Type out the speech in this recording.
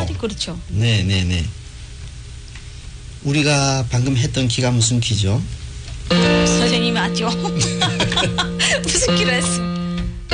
말이 그렇죠. 네네네. 우리가 방금 했던 키가 무슨 키죠?